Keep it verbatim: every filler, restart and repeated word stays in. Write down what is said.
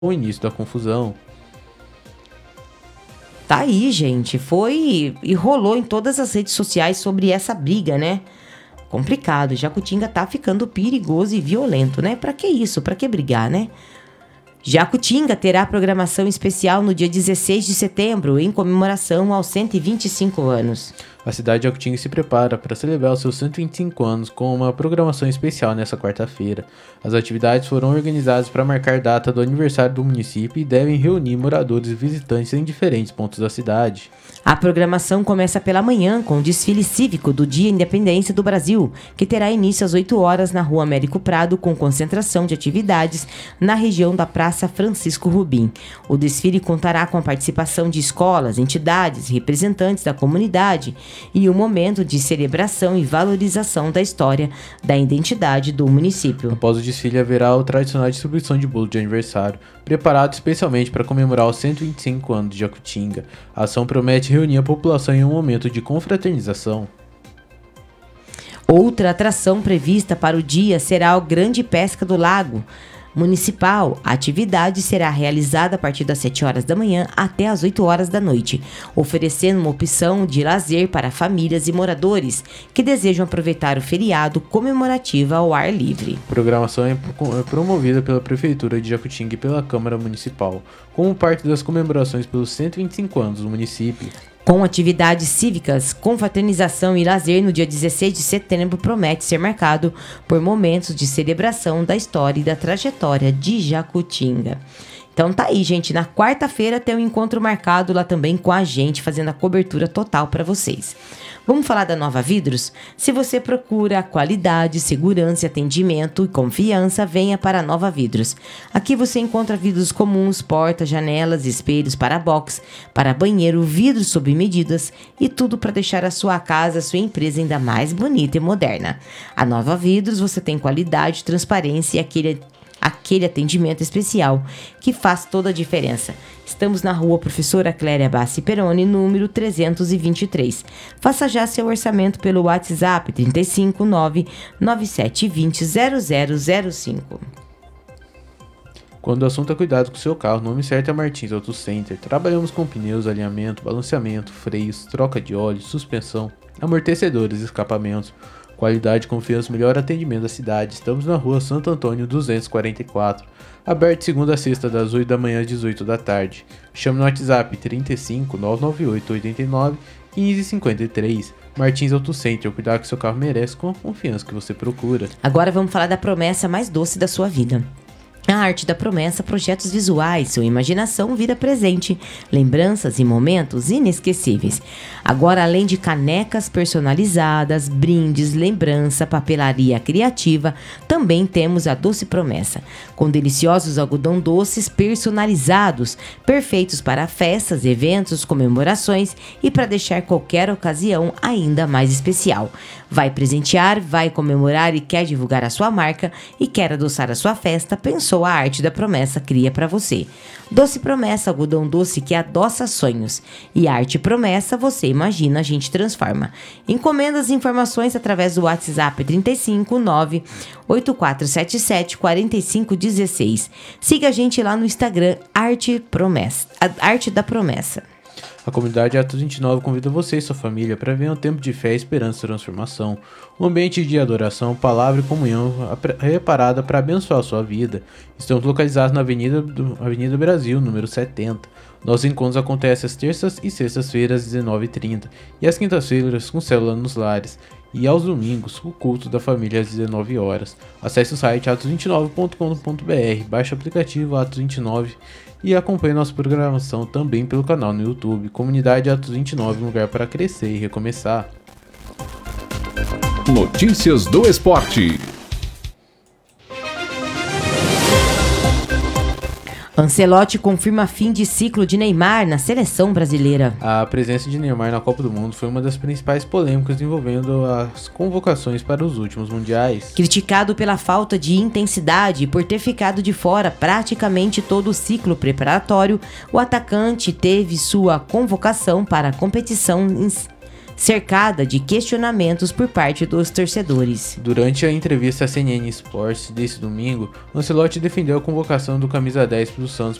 o início da confusão. Tá aí, gente. Foi e rolou em todas as redes sociais sobre essa briga, né? Complicado. Jacutinga tá ficando perigoso e violento, né? Pra que isso? Pra que brigar, né? Jacutinga terá programação especial no dia dezesseis de setembro, em comemoração aos cento e vinte e cinco anos. A cidade de Jacutinga se prepara para celebrar os seus cento e vinte e cinco anos com uma programação especial nesta quarta-feira. As atividades foram organizadas para marcar data do aniversário do município e devem reunir moradores e visitantes em diferentes pontos da cidade. A programação começa pela manhã com o desfile cívico do Dia Independência do Brasil, que terá início às oito horas na Rua Américo Prado, com concentração de atividades na região da Praça Francisco Rubim. O desfile contará com a participação de escolas, entidades e representantes da comunidade e um momento de celebração e valorização da história da identidade do município. Após o desfile haverá a tradicional distribuição de bolo de aniversário, preparado especialmente para comemorar os cento e vinte e cinco anos de Jacutinga. A ação promete reunir a população em um momento de confraternização. Outra atração prevista para o dia será a Grande Pesca do Lago Municipal. A atividade será realizada a partir das sete horas da manhã até as oito horas da noite, oferecendo uma opção de lazer para famílias e moradores que desejam aproveitar o feriado comemorativo ao ar livre. A programação é promovida pela Prefeitura de Jacutinga e pela Câmara Municipal, como parte das comemorações pelos cento e vinte e cinco anos do município. Com atividades cívicas, confraternização e lazer no dia dezesseis de setembro promete ser marcado por momentos de celebração da história e da trajetória de Jacutinga. Então tá aí, gente. Na quarta-feira tem um encontro marcado lá também com a gente, fazendo a cobertura total para vocês. Vamos falar da Nova Vidros? Se você procura qualidade, segurança, atendimento e confiança, venha para a Nova Vidros. Aqui você encontra vidros comuns, portas, janelas, espelhos para box, para banheiro, vidros sob medidas e tudo para deixar a sua casa, a sua empresa ainda mais bonita e moderna. A Nova Vidros você tem qualidade, transparência e aquele aquele atendimento especial que faz toda a diferença. Estamos na rua Professora Cléria Bassi Peroni, número trezentos e vinte e três. Faça já seu orçamento pelo WhatsApp trinta e cinco, nove nove sete dois zero, zero zero zero cinco. Quando o assunto é cuidado com o seu carro, o nome certo é Martins Auto Center. Trabalhamos com pneus, alinhamento, balanceamento, freios, troca de óleo, suspensão, amortecedores, escapamentos. Qualidade, confiança, melhor atendimento da cidade. Estamos na rua Santo Antônio duzentos e quarenta e quatro. Aberto de segunda a sexta, das oito da manhã às dezoito da tarde. Chame no WhatsApp trinta e cinco, nove nove oito, oito nove, um cinco cinco três. Martins Auto Center, cuidar que seu carro merece com a confiança que você procura. Agora vamos falar da promessa mais doce da sua vida. A Arte da Promessa, projetos visuais, sua imaginação vira presente, lembranças e momentos inesquecíveis. Agora, além de canecas personalizadas, brindes, lembrança, papelaria criativa, também temos a Doce Promessa, com deliciosos algodão doces personalizados, perfeitos para festas, eventos, comemorações e para deixar qualquer ocasião ainda mais especial. Vai presentear, vai comemorar e quer divulgar a sua marca e quer adoçar a sua festa, pensou a Arte da Promessa cria para você. Doce Promessa, algodão doce que adoça sonhos. E Arte Promessa, você imagina, a gente transforma. Encomenda as informações através do WhatsApp trinta e cinco, nove oito quatro sete sete, quatro cinco um seis. Siga a gente lá no Instagram, Arte Promessa, Arte da Promessa. A comunidade Atos vinte e nove convida você e sua família para ver um tempo de fé, esperança e transformação. Um ambiente de adoração, palavra e comunhão preparada para abençoar a sua vida. Estamos localizados na Avenida, do, Avenida Brasil, número setenta. Nossos encontros acontecem às terças e sextas-feiras, às dezenove e trinta, e às quintas-feiras com célula nos lares. E aos domingos, o culto da família às dezenove horas. Acesse o site atos vinte e nove ponto com ponto b r, baixe o aplicativo Atos vinte e nove e acompanhe nossa programação também pelo canal no YouTube. Comunidade Atos vinte e nove, um lugar para crescer e recomeçar. Notícias do esporte. Ancelotti confirma fim de ciclo de Neymar na seleção brasileira. A presença de Neymar na Copa do Mundo foi uma das principais polêmicas envolvendo as convocações para os últimos mundiais. Criticado pela falta de intensidade e por ter ficado de fora praticamente todo o ciclo preparatório, o atacante teve sua convocação para a competição cercada de questionamentos por parte dos torcedores. Durante a entrevista à C N N Sports desse domingo, Ancelotti defendeu a convocação do camisa dez do Santos